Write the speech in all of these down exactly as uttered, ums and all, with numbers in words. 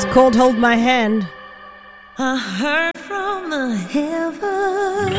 called Hold My Hand. I heard from the heavens.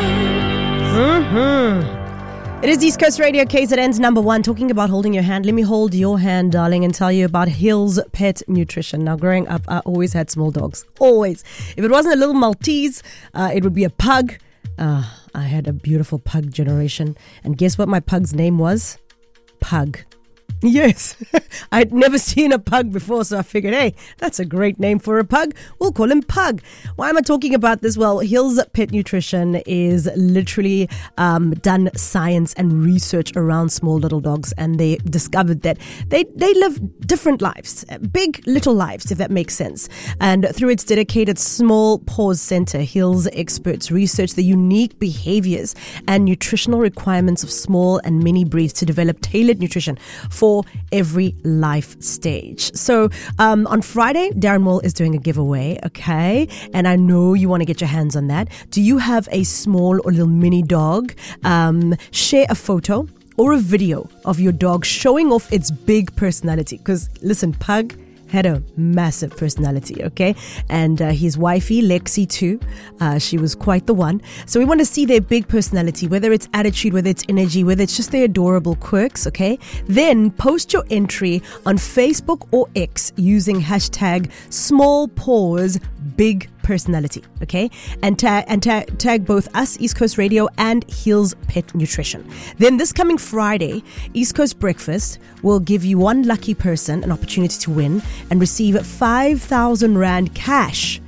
Mm-hmm. It is East Coast Radio, K Z N's number one, talking about holding your hand. Let me hold your hand, darling, and tell you about Hills Pet Nutrition. Now, growing up, I always had small dogs. Always. If it wasn't a little Maltese, uh, it would be a pug. Uh, I had a beautiful pug generation. And guess what my pug's name was? Pug. Yes, I'd never seen a pug before, so I figured, hey, that's a great name for a pug. We'll call him Pug. Why am I talking about this? Well, Hills Pet Nutrition is literally um, done science and research around small little dogs, and they discovered that they, they live different lives, big little lives, if that makes sense. And through its dedicated Small Paws Center, Hills experts research the unique behaviors and nutritional requirements of small and mini breeds to develop tailored nutrition for For every life stage. So um, on Friday, Darren Moore is doing a giveaway, okay? And I know you want to get your hands on that. Do you have a small or little mini dog? Um, share a photo or a video of your dog showing off its big personality. Because listen, Pug had a massive personality, okay? And uh, his wifey, Lexi, too. Uh, she was quite the one. So we want to see their big personality, whether it's attitude, whether it's energy, whether it's just their adorable quirks, okay? Then post your entry on Facebook or X using hashtag Small Paws Big Personality, okay? And, ta- and ta- tag both us, East Coast Radio, and Hills Pet Nutrition. Then this coming Friday, East Coast Breakfast will give you one lucky person an opportunity to win and receive five thousand Rand cash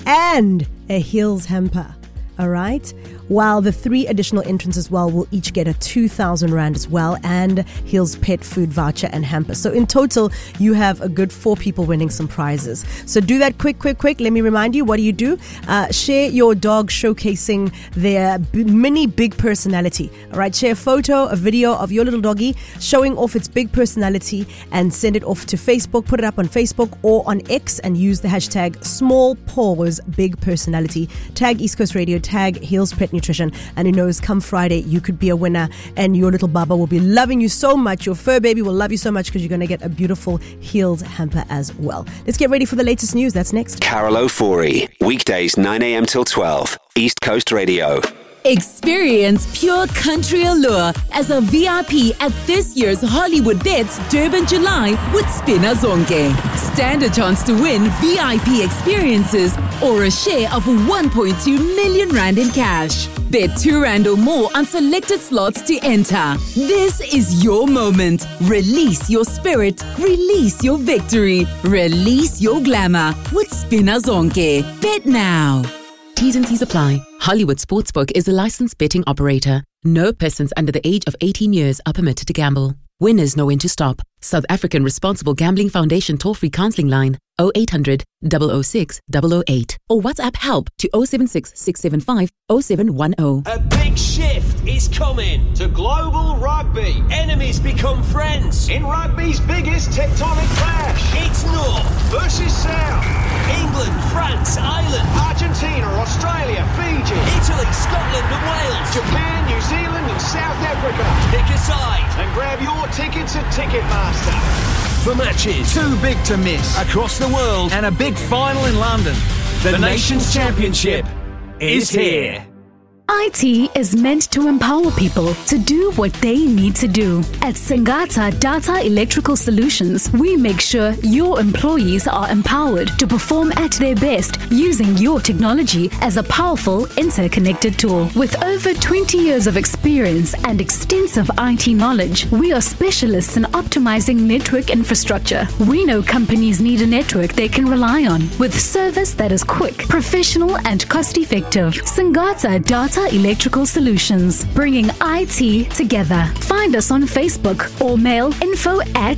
and a Hills hamper, all right? While the three additional entrants as well will each get a two thousand Rand as well and Hills Pet food voucher and hamper. So in total, you have a good four people winning some prizes. So do that quick, quick, quick. Let me remind you, what do you do? Uh, share your dog showcasing their b- mini big personality. All right, share a photo, a video of your little doggy showing off its big personality and send it off to Facebook. Put it up on Facebook or on X and use the hashtag Small Paws Big Personality. Tag East Coast Radio, tag Hills Pet Nutrition. And who knows, come Friday, you could be a winner and your little Baba will be loving you so much. Your fur baby will love you so much because you're going to get a beautiful Hills hamper as well. Let's get ready for the latest news. That's next. Carol Ofori, weekdays nine a.m. till twelve, East Coast Radio. Experience pure country allure as a V I P at this year's Hollywood Bets Durban July with Spina Zonke. Stand a chance to win V I P experiences or a share of one point two million Rand in cash. Bet two Rand or more on selected slots to enter. This is your moment. Release your spirit. Release your victory. Release your glamour with Spina Zonke. Bet now. T's and C's apply. Hollywood Sportsbook is a licensed betting operator. No persons under the age of eighteen years are permitted to gamble. Winners know when to stop. South African Responsible Gambling Foundation toll-free counseling line oh eight hundred, double oh six, double oh eight or WhatsApp help to oh seven six, six seven five, oh seven one oh. A big shift is coming to global rugby. Enemies become friends in rugby's biggest tectonic clash. It's North versus South. England, France, Ireland, Argentina, Australia, Fiji, Italy, Scotland and Wales, Japan, New Zealand and South Africa. Pick a side and grab your tickets at Ticketmaster. For matches too big to miss across the world and a big final in London, the, the Nations Championship is here. I T is meant to empower people to do what they need to do. At Singata Data Electrical Solutions, we make sure your employees are empowered to perform at their best using your technology as a powerful interconnected tool. With over twenty years of experience and extensive I T knowledge, we are specialists in optimizing network infrastructure. We know companies need a network they can rely on with service that is quick, professional, and cost-effective. Singata Data Electrical Solutions, bringing I T together. Find us on Facebook or mail info at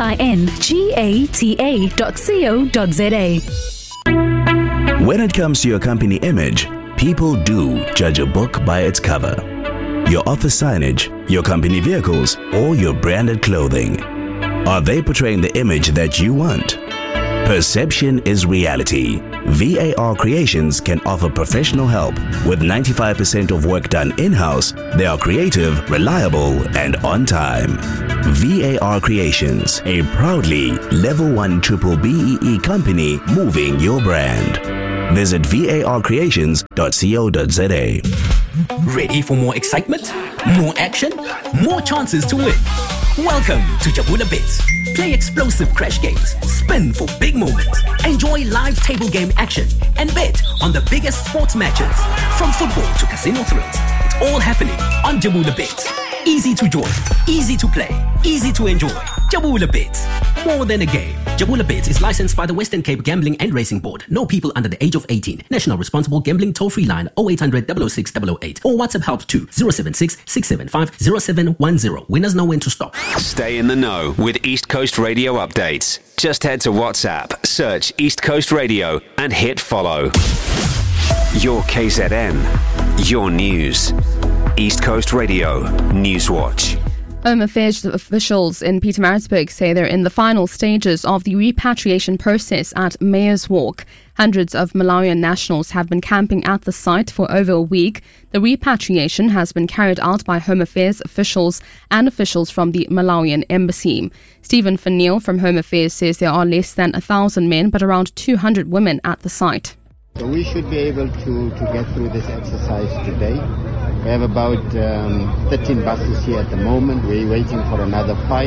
singata dot co dot za. When it comes to your company image, people do judge a book by its cover. Your office signage, your company vehicles, or your branded clothing. Are they portraying the image that you want? Perception is reality. V A R Creations can offer professional help. With ninety-five percent of work done in-house, they are creative, reliable, and on time. V A R Creations, a proudly level one triple B E E company moving your brand. Visit V A R creations dot co dot z a. Ready for more excitement? More action? More chances to win? Welcome to Jabula Bits. Play explosive crash games, spin for big moments, enjoy live table game action, and bet on the biggest sports matches. From football to casino thrills, it's all happening on Jabula Bits. Easy to join, easy to play, easy to enjoy. Jabula Bits. More than a game. Jabula Bits is licensed by the Western Cape Gambling and Racing Board. No people under the age of eighteen. National Responsible Gambling Toll-Free Line oh eight hundred, double oh six, double oh eight or WhatsApp help to zero seven six, six seven five, zero seven one zero. Winners know when to stop. Stay in the know with East Coast Radio updates. Just head to WhatsApp, search East Coast Radio and hit follow. Your K Z N. Your news. East Coast Radio Newswatch. Home Affairs officials in Pietermaritzburg say they're in the final stages of the repatriation process at Mayor's Walk. Hundreds of Malawian nationals have been camping at the site for over a week. The repatriation has been carried out by Home Affairs officials and officials from the Malawian embassy. Stephen Fannell from Home Affairs says there are less than one thousand men but around two hundred women at the site. So we should be able to, to get through this exercise today. We have about um, thirteen buses here at the moment. We're waiting for another five.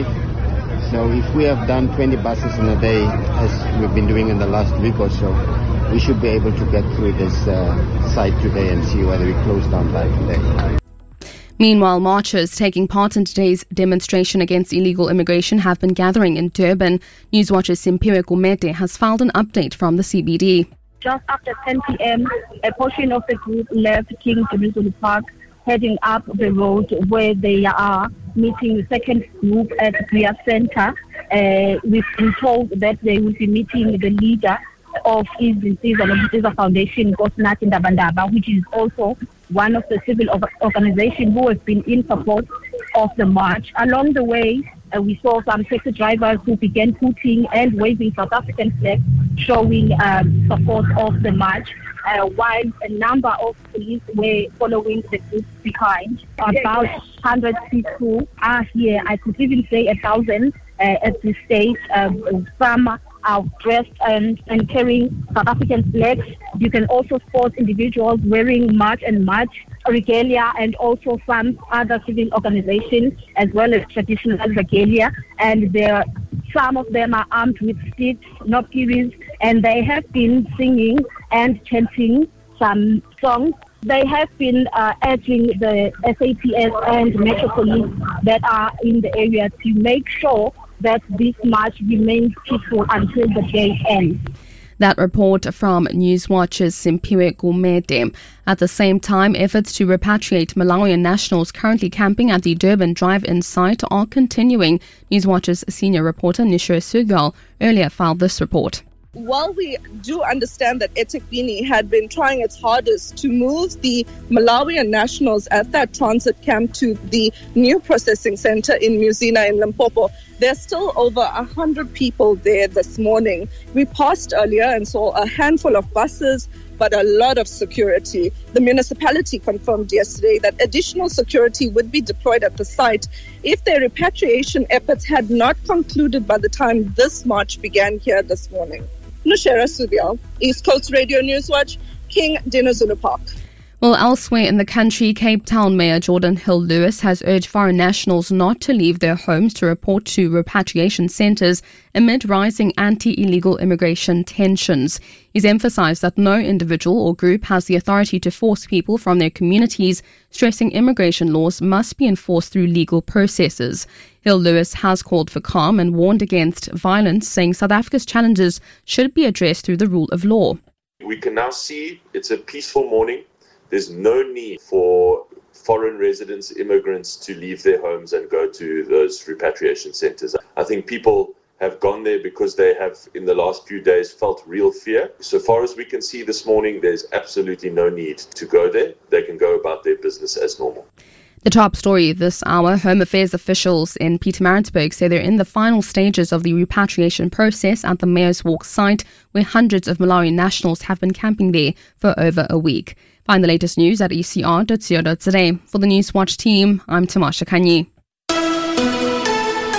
So if we have done twenty buses in a day, as we've been doing in the last week or so, we should be able to get through this uh, site today and see whether we close down by today. Meanwhile, marchers taking part in today's demonstration against illegal immigration have been gathering in Durban. Newswatch's Simpiwe Gumede has filed an update from the C B D. Just after ten p.m., a portion of the group left King Jerusalem Park, heading up the road where they are meeting the second group at Kriya Center. Uh, we've been told that they will be meeting the leader of Izinsiza Nobutiza Foundation, Nkosinathi Ndabandaba, which is also one of the civil organizations who have been in support of the march. Along the way, uh, we saw some taxi drivers who began putting and waving South African flags, showing um, support of the march, uh, while a number of police were following the group behind. About one hundred people are here. I could even say a thousand uh, at this stage. Um, some are dressed and, and carrying South African flags. You can also spot individuals wearing march and march regalia, and also some other civil organizations as well as traditional regalia. And there, some of them are armed with sticks, knobkieries, and they have been singing and chanting some songs. They have been uh, urging the S A P S and Metro Police that are in the area to make sure that this march remains peaceful until the day ends. That report from Newswatch's Simpiwe Gumede. At the same time, efforts to repatriate Malawian nationals currently camping at the Durban drive-in site are continuing. Newswatch's senior reporter Nisha Sugal earlier filed this report. While we do understand that eThekwini had been trying its hardest to move the Malawian nationals at that transit camp to the new processing center in Musina in Limpopo, there's still over one hundred people there this morning. We passed earlier and saw a handful of buses, but a lot of security. The municipality confirmed yesterday that additional security would be deployed at the site if their repatriation efforts had not concluded by the time this march began here this morning. Nushera Subial, East Coast Radio Newswatch, King Dinazulu Park. Well, elsewhere in the country, Cape Town Mayor Jordan Hill-Lewis has urged foreign nationals not to leave their homes to report to repatriation centres amid rising anti-illegal immigration tensions. He's emphasised that no individual or group has the authority to force people from their communities, stressing immigration laws must be enforced through legal processes. Hill-Lewis has called for calm and warned against violence, saying South Africa's challenges should be addressed through the rule of law. We can now see it's a peaceful morning. There's no need for foreign residents, immigrants to leave their homes and go to those repatriation centres. I think people have gone there because they have, in the last few days, felt real fear. So far as we can see this morning, there's absolutely no need to go there. They can go about their business as normal. The top story this hour, Home Affairs officials in Pietermaritzburg say they're in the final stages of the repatriation process at the Mayor's Walk site, where hundreds of Malawian nationals have been camping there for over a week. Find the latest news at e c r dot co dot za. For the Newswatch team, I'm Tamasha Kanyi.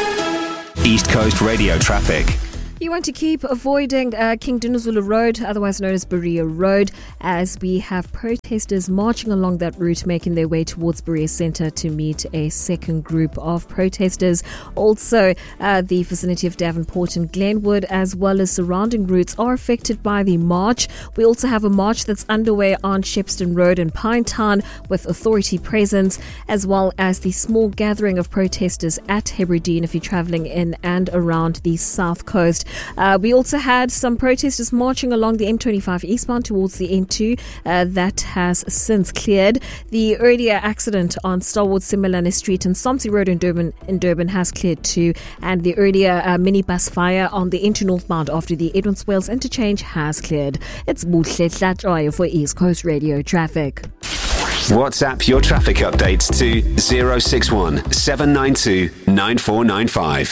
East Coast Radio traffic. You want to keep avoiding uh, King Dinuzulu Road, otherwise known as Berea Road, as we have protesters marching along that route, making their way towards Berea Centre to meet a second group of protesters. Also, uh, the vicinity of Davenport and Glenwood, as well as surrounding routes, are affected by the march. We also have a march that's underway on Shepston Road in Pinetown with authority presence, as well as the small gathering of protesters at Hebridean if you're travelling in and around the south coast. Uh, we also had some protesters marching along the M twenty-five eastbound towards the N two. Uh, that has since cleared. The earlier accident on Starwood Simelane Street and Somsey Road in Durban, in Durban has cleared too. And the earlier uh, minibus fire on the N two northbound after the Edwin Swales interchange has cleared. It's Buhle Tlatroy for East Coast Radio Traffic. WhatsApp your traffic updates to zero six one seven nine two nine four nine five.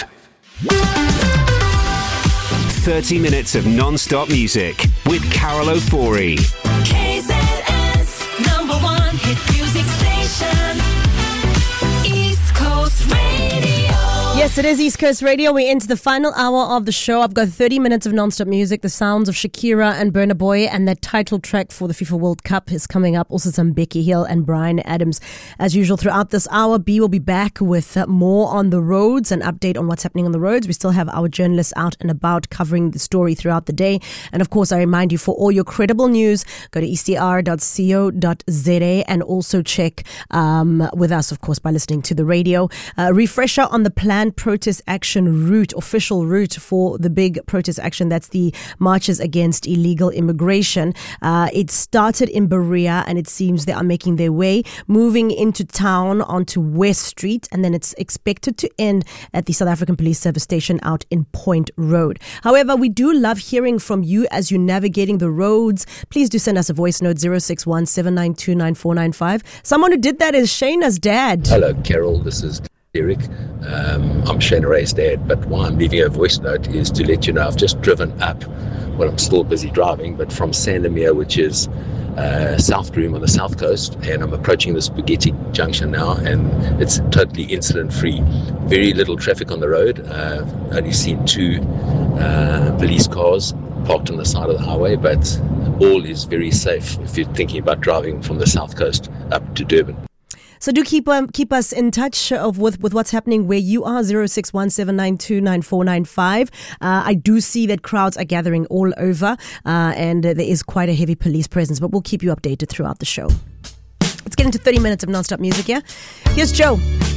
thirty minutes of non-stop music with Carol O'Forey. K Z N's number one hit music station, East Coast Radio. Yes, it is East Coast Radio. We're into the final hour of the show. I've got thirty minutes of non-stop music, the sounds of Shakira and Burna Boy, and that title track for the FIFA World Cup is coming up. Also some Becky Hill and Bryan Adams. As usual, throughout this hour, B will be back with uh, more on the roads, an update on what's happening on the roads. We still have our journalists out and about covering the story throughout the day. And of course, I remind you, for all your credible news, go to e c r dot co dot z a and also check um, with us, of course, by listening to the radio. Uh, refresher on the planned protest action route, official route for the big protest action. That's the marches against illegal immigration. Uh, it started in Berea, and it seems they are making their way, moving into town onto West Street, and then it's expected to end at the South African Police Service Station out in Point Road. However, we do love hearing from you as you're navigating the roads. Please do send us a voice note, zero six one seven nine two nine four nine five. Someone who did that is Shayna's dad. Hello, Carol. This is Eric. Um, I'm Shane Ray's dad, but why I'm leaving a voice note is to let you know I've just driven up, well, I'm still busy driving, but from Sandomir, which is uh, South Groom on the south coast, and I'm approaching the Spaghetti Junction now, and it's totally incident-free. Very little traffic on the road. Uh, only seen two uh, police cars parked on the side of the highway, but all is very safe if you're thinking about driving from the south coast up to Durban. So do keep um, keep us in touch of with, with what's happening where you are, zero six one seven nine two nine four nine five. Uh, I do see that crowds are gathering all over uh, and uh, there is quite a heavy police presence, but we'll keep you updated throughout the show. Let's get into thirty minutes of non-stop music here. Here's Joe.